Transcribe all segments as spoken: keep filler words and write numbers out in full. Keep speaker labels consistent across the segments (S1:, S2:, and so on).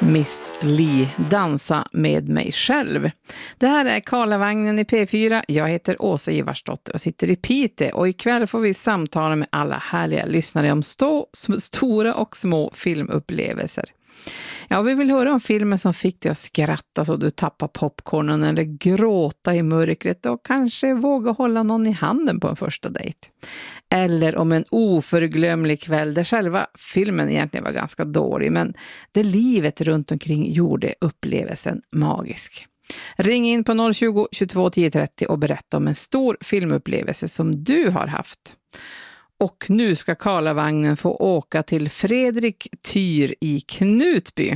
S1: Miss Li, dansa med mig själv. Det här är Karlavagnen i P fyra. Jag heter Åsa Ivarsdotter och sitter i Piteå. Och ikväll får vi samtala med alla härliga lyssnare om stå, stora och små filmupplevelser. Ja, vi vill höra om filmen som fick dig att skratta så du tappar popcornen eller gråta i mörkret och kanske våga hålla någon i handen på en första dejt. Eller om en oförglömlig kväll där själva filmen egentligen var ganska dålig men det livet runt omkring gjorde upplevelsen magisk. Ring in på noll tjugo, tjugotvå, tio trettio och berätta om en stor filmupplevelse som du har haft. Och nu ska Karlavagnen få åka till Fredrik Tyr i Knutby.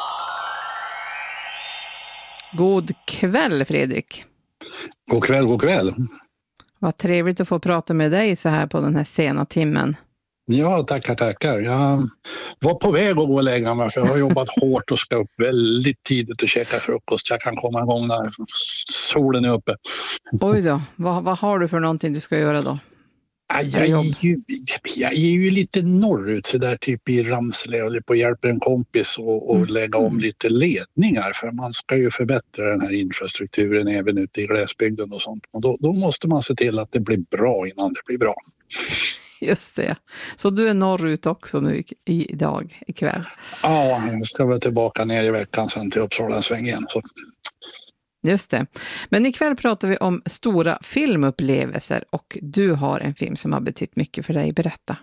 S1: God kväll, Fredrik.
S2: God kväll, god kväll.
S1: Vad trevligt att få prata med dig så här på den här sena timmen.
S2: Ja, tackar, tackar. Jag var på väg att gå och lägga mig för jag har jobbat hårt och ska upp väldigt tidigt och käka frukost. Jag kan komma igång när solen är uppe.
S1: Oj då, vad, vad har du för någonting du ska göra då?
S2: Jag är, ju, jag är ju lite norrut så där typ i Ramsle och håller på att hjälpa en kompis och, och lägga om lite ledningar för man ska ju förbättra den här infrastrukturen även ute i glesbygden och sånt. Och då, då måste man se till att det blir bra innan det blir bra.
S1: Just det. Så du är norrut också nu idag, ikväll?
S2: Ja, jag ska väl tillbaka ner i veckan sen till Uppsala sväng igen. Så.
S1: Just det. Men ikväll pratar vi om stora filmupplevelser och du har en film som har betytt mycket för dig. Berätta.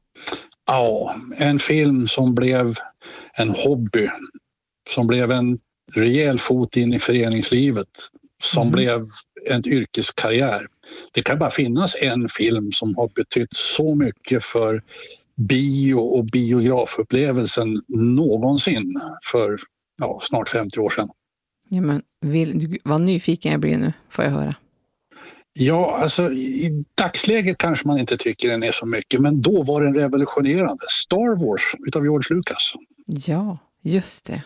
S2: Ja, en film som blev en hobby. Som blev en rejäl fot in i föreningslivet. Som mm. blev en yrkeskarriär. Det kan bara finnas en film som har betytt så mycket för bio- och biografupplevelsen någonsin för ja, snart femtio år sedan.
S1: Ja, men vill, vad nyfiken jag blir nu, får jag höra.
S2: Ja, alltså i dagsläget kanske man inte tycker den är så mycket, men då var den revolutionerande. Star Wars utav George Lucas.
S1: Ja, just det.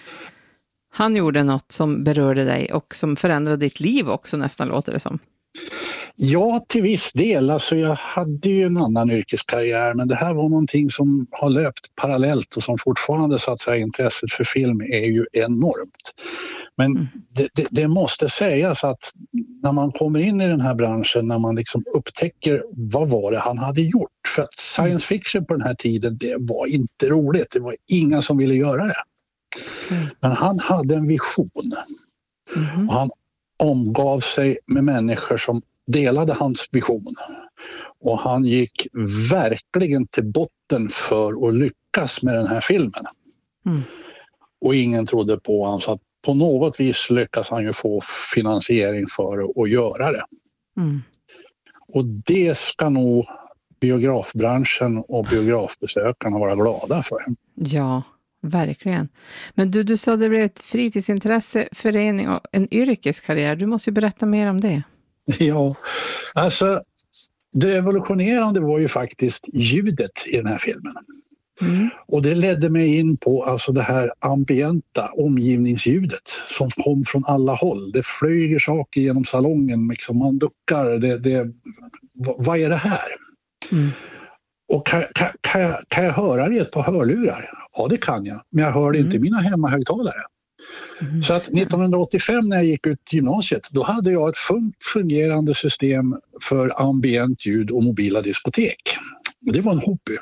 S1: Han gjorde något som berörde dig och som förändrade ditt liv också nästan, låter det som.
S2: Ja, till viss del. Alltså jag hade ju en annan yrkeskarriär men det här var någonting som har löpt parallellt och som fortfarande så att säga intresset för film är ju enormt. Men mm. det, det, det måste sägas att när man kommer in i den här branschen, när man liksom upptäcker vad var det han hade gjort. För att science fiction på den här tiden, det var inte roligt. Det var ingen som ville göra det. Mm. Men han hade en vision. Mm. Och han omgav sig med människor som delade hans vision. Och han gick verkligen till botten för att lyckas med den här filmen. Mm. Och ingen trodde på honom, så att på något vis lyckas han ju få finansiering för att göra det. Mm. Och det ska nog biografbranschen och biografbesökarna vara glada för.
S1: Ja, verkligen. Men du, du sa det blev ett fritidsintresse, förening och en yrkeskarriär. Du måste ju berätta mer om det.
S2: Ja, alltså det revolutionerande var ju faktiskt ljudet i den här filmen. Mm. Och det ledde mig in på alltså det här ambienta omgivningsljudet som kom från alla håll. Det flyger saker genom salongen, liksom man duckar. Det, det, vad är det här? Mm. Och kan, kan, kan, jag, kan jag höra det på hörlurar? Ja, det kan jag. Men jag hör det mm. inte i mina hemmahögtalare. Mm. Så att nittonhundraåttiofem när jag gick ut gymnasiet, då hade jag ett fullt fungerande system för ambient ljud och mobila diskotek. Och det var en hobby.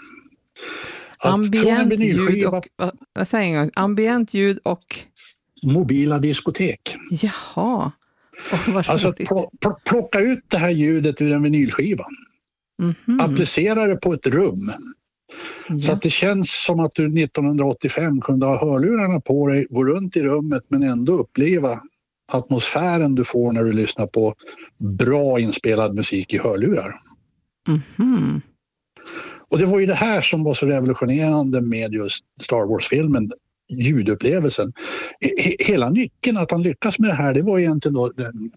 S1: Ambient ljud och, vad säger jag? Ambient ljud och
S2: mobila diskotek.
S1: Jaha. Oh,
S2: alltså pl- pl- plocka ut det här ljudet ur en vinylskiva. Mm-hmm. Applicera det på ett rum. Ja. Så att det känns som att du nittonhundraåttiofem kunde ha hörlurarna på dig, gå runt i rummet men ändå uppleva atmosfären du får när du lyssnar på bra inspelad musik i hörlurar. Mhm. Och det var ju det här som var så revolutionerande med just Star Wars-filmen, ljudupplevelsen. Hela nyckeln att han lyckas med det här, det var egentligen då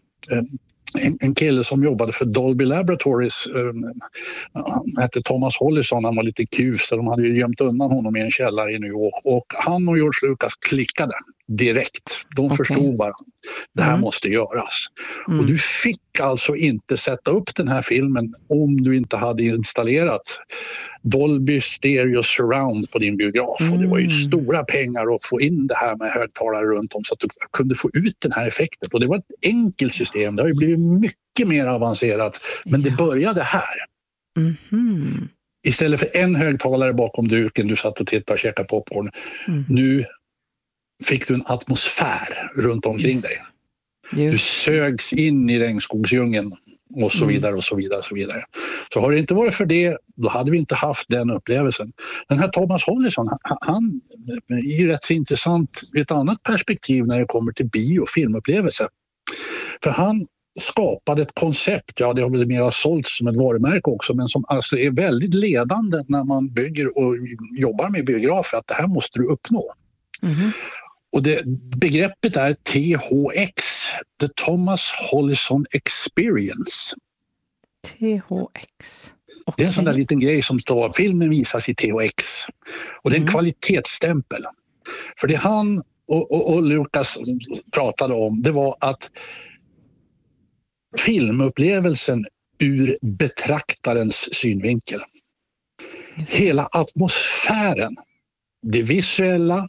S2: en, en kille som jobbade för Dolby Laboratories. Han hette Thomas Hollison, han var lite kus, så de hade ju gömt undan honom i en källare i New York. Och han och George Lucas klickade. direkt. De
S1: Okay.
S2: förstod bara, det här
S1: mm.
S2: måste göras.
S1: Mm.
S2: Och du fick alltså inte sätta upp den här filmen om du inte hade installerat Dolby Stereo Surround på din biograf. Mm. Och det var ju stora pengar att få in det här med högtalare runt om så att du kunde få ut den här effekten. Och det var ett enkelt system, det har ju blivit mycket mer avancerat. Men ja. Det började här.
S1: Mm-hmm.
S2: Istället för en högtalare bakom duken, du satt och tittade och käkade popcorn. Mm. Nu fick du en atmosfär runt omkring Just. dig. Just. Du sögs in i regnskogsdjungeln och så vidare och så vidare och så vidare. Så har det inte varit för det, då hade vi inte haft den upplevelsen. Den här Thomas Hollison, han, han är ju rätt så intressant ur ett annat perspektiv när det kommer till bio- och filmupplevelse. För han skapade ett koncept, ja det har väl mer sålts som ett varumärke också, men som alltså är väldigt ledande när man bygger och jobbar med biografer, att det här måste du uppnå. Mm-hmm. Och det, begreppet är T H X, The Thomas Hollison Experience.
S1: T H X. Okay.
S2: Det är en sån där liten grej som står, filmen visas i T H X. Och det är en mm. kvalitetsstämpel. För det han och, och, och Lukas pratade om, det var att filmupplevelsen ur betraktarens synvinkel. Hela atmosfären, det visuella,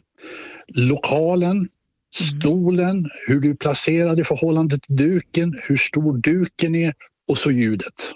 S2: lokalen, stolen, hur du placerar i förhållande till duken, hur stor duken är och så ljudet.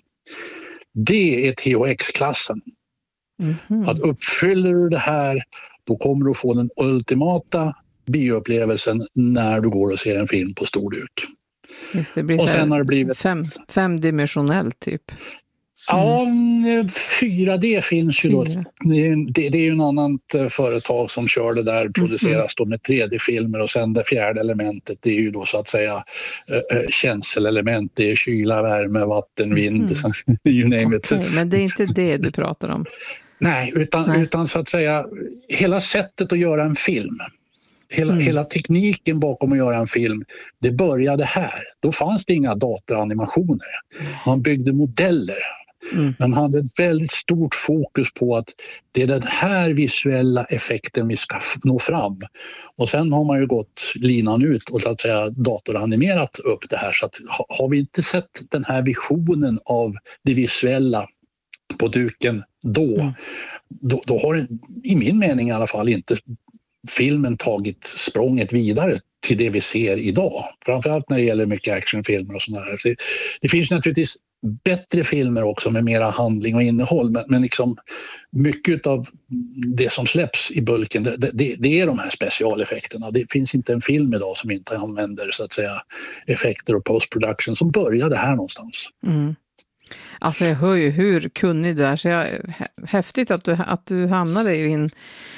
S2: Det är T H X-klassen. Mm-hmm. Att uppfyller du det här, då kommer du få den ultimata bioupplevelsen när du går och ser en film på stor duk.
S1: Just det, blir
S2: och sen har det blivit
S1: fem, femdimensionellt typ.
S2: Ja, fyra D finns ju då. Det är, det, det är ju en annan företag som kör det där, produceras då med tre D-filmer och sen det fjärde elementet, det är ju då så att säga äh, känselelement, det är kyla, värme, vatten, vind, mm. you name it.
S1: Okay, men det är inte det du pratar om?
S2: Nej, utan, Nej. utan så att säga hela sättet att göra en film. Hela, mm. hela tekniken bakom att göra en film, det började här. Då fanns det inga datoranimationer. Man byggde modeller. Mm. Man hade ett väldigt stort fokus på att det är den här visuella effekten vi ska nå fram. Och sen har man ju gått linan ut och så att säga datoranimerat upp det här. Så att har vi inte sett den här visionen av det visuella på duken då, mm. då, då har det, i min mening i alla fall, inte filmen tagit språnget vidare till det vi ser idag. Framförallt när det gäller mycket actionfilmer och sådana här. Det, det finns naturligtvis bättre filmer också med mera handling och innehåll, men, men liksom mycket av det som släpps i bulken, det, det, det är de här specialeffekterna. Det finns inte en film idag som inte använder så att säga effekter och postproduction som började här någonstans. Mm.
S1: Alltså jag hör ju hur kunnig du är, så jag, häftigt att du, att du hamnade i din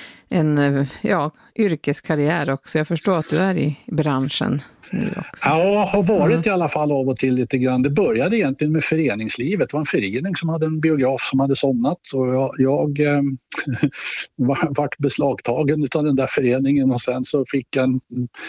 S1: en ja, yrkeskarriär också. Jag förstår att du är i branschen nu också.
S2: Ja, har varit mm. i alla fall av och till lite grann. Det började egentligen med föreningslivet. Det var en förening som hade en biograf som hade somnat. Och jag, jag eh, var, vart beslagtagen av den där föreningen och sen så fick jag en,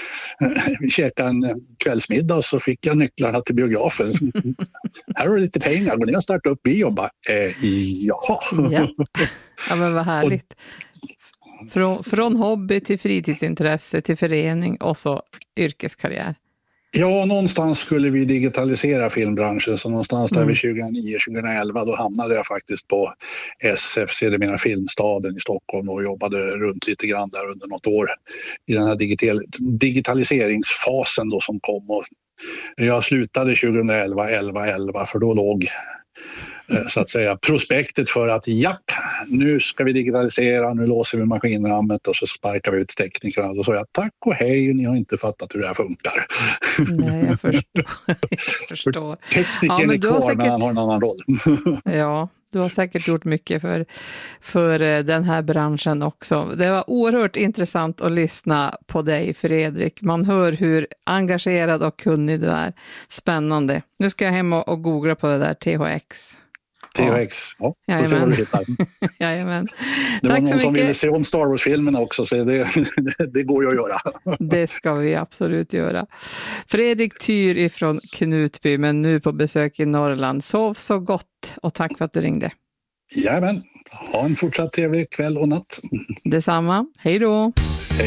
S2: vi käkade en kvällsmiddag och så fick jag nycklarna till biografen. Här har du lite pengar, går ner och starta upp bio och bara, eh, ja.
S1: ja. Ja, men vad härligt. Och, Från, från hobby till fritidsintresse till förening och så yrkeskarriär.
S2: Ja, någonstans skulle vi digitalisera filmbranschen, så någonstans där mm. vid tjugonio tjugoelva då hamnade jag faktiskt på S F, sedermera Filmstaden i Stockholm, och jobbade runt lite grann där under något år i den här digital, digitaliseringsfasen då som kom. Och jag slutade tjugoelva elva elva för då låg så att säga prospektet för att japp, nu ska vi digitalisera, nu låser vi maskinrammet och så sparkar vi ut teknikerna. Då sa jag tack och hej, ni har inte fattat hur det här funkar.
S1: Nej, jag förstår. jag förstår.
S2: Tekniken ja, är kvar säkert... men han har en annan roll.
S1: ja, du har säkert gjort mycket för, för den här branschen också. Det var oerhört intressant att lyssna på dig, Fredrik. Man hör hur engagerad och kunnig du är. Spännande. Nu ska jag hem och, och googla på det där T H X.
S2: T H X, ja. ja får se vad du hittar.
S1: Jajamän.
S2: Det
S1: Tack
S2: var någon
S1: så
S2: som
S1: mycket.
S2: ville se om Star Wars-filmerna också, så det, det går ju att göra.
S1: Det ska vi absolut göra. Fredrik Tyr ifrån Knutby, men nu på besök i Norrland. Sov så gott och tack för att du ringde.
S2: Jajamän, ha en fortsatt trevlig kväll och natt.
S1: Detsamma, hej då.